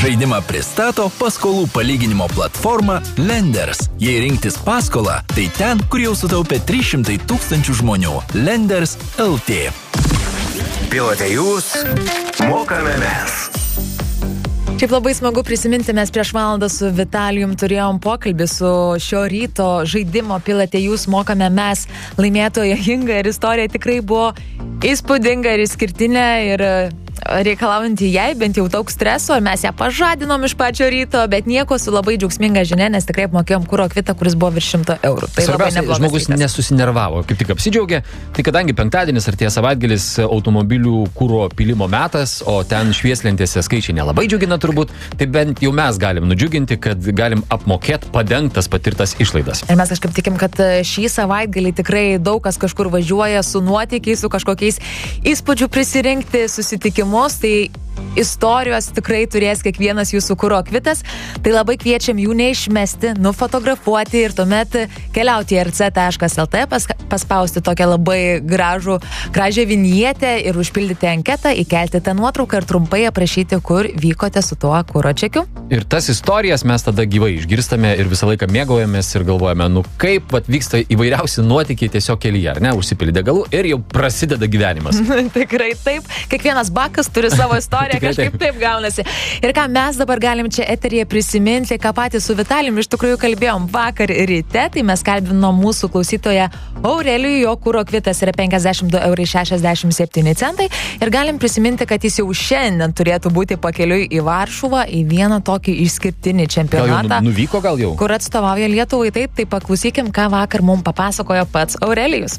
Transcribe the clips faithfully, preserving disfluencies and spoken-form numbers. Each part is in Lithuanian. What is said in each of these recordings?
Žaidimą pristato paskolų palyginimo platforma Lenders. Jei rinktis paskolą, tai ten, kur jau sutaupė trys šimtai tūkstančių žmonių. Lenders L T. Pilote jūs, mokame mes. Šiaip labai smagu prisiminti, mes prieš valandą su Vitalijum turėjom pokalbį su šio ryto žaidimo Pilote jūs, mokame mes laimėtoja Inga ir istorija tikrai buvo įspūdinga ir išskirtinė ir reikalaujantį jai bent jau daug streso ir mes ją pažadinom iš pačio ryto, bet nieko su labai džiaugsminga žinia, nes tikrai apmokėjom kuro kvitą, kuris buvo virš šimto eurų. Tai svarbiausia, žmogus rytas. Nesusinervavo, kaip tik apsidžiaugė, tai kadangi penktadienis artėja savaitgalis automobilių kuro pilimo metas, o ten švieslentėse skaičiai nelabai džiugina turbūt, tai bent jau mes galim nudžiuginti, kad galim apmokėti padengtas patirtas išlaidas. Ir mes kažkaip tikim, kad šį savaitgalį tikrai daug kas kažkur važiuoja su nuotykiais, su kažkokiais įspūdžių prisirinkti, susitikimus, tai istorijos tikrai turės kiekvienas jūsų kuro kvitas, tai labai kviečiam jų neišmesti, nufotografuoti ir tuomet keliauti į r c taškas l t, pas, paspausti tokią labai gražų, gražią vinietę ir užpildyti anketą, įkelti tą nuotrauką ir trumpai aprašyti, kur vykote su tuo kuro čekiu. Ir tas istorijas mes tada gyvai išgirstame ir visą laiką mėgaujamės ir galvojame, nu kaip vat, vyksta įvairiausi nuotykiai tiesiog kelyje, ar ne, užsipildi degalų ir jau prasideda gyvenimas. Tikrai taip, kiekvienas bakas turi savo istoriją, kažkaip taip gaunasi. Ir ką mes dabar galim čia eteryje prisiminti, ką patys su Vitalijum iš tikrųjų kalbėjom vakar ryte, tai mes kalbinom mūsų klausytoją Aurelijų, jo kuro kvitas yra penkiasdešimt du eurai šešiasdešimt septyni centai ir galim prisiminti, kad jis jau šiandien turėtų būti pakeliui į Varšuvą, į vieną tokį išskirtinį čempionatą. Gal jau nuvyko, gal jau? Kur atstovauja Lietuvai, taip, tai paklausykim, ką vakar mums papasakojo pats Aurelijus.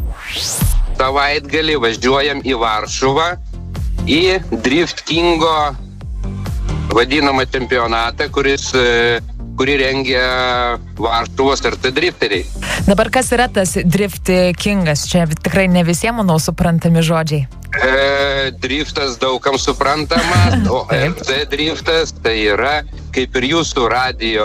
Savaitgalį važiuojam į Varšuvą, į Drift Kingo vadinamą čempionatą, kuris, kurį rengia Varšuvos R T drifteriai. Dabar kas yra tas Drift Kingas? Čia tikrai ne visiems, manau, suprantami žodžiai. E, driftas daugam suprantamas, o R C driftas tai yra kaip ir jūsų radijo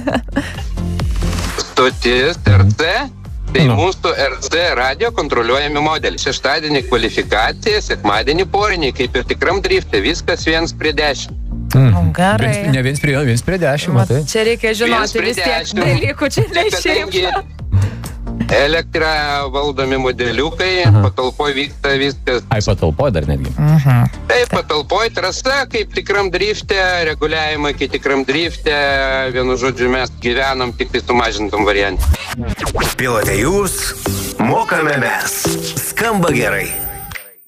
stotis R C. Tai no. Mūsų R C radio kontroliuojami modeliai. Šeštadienį kvalifikacija, sekmadienį poriniai, kaip ir tikram drifte, viskas viens prie dešimt. Mm. Gerai. Viens, ne viens prie, viens prie dešimt, matai. Čia reikia žinoti vis tiek dalykų, čia ne šiaip. Elektra valdomi modeliukai, Aha. patalpoj vyksta viskas. Ai, patalpoj dar netgi. Mhm. Taip, patalpoj trasa, kaip tikram drifte, reguliavimai, kaip tikram drifte, vienu žodžiu mes gyvenam tik tai sumažintam variantui. Pilote jūs, mokame mes. Skamba gerai.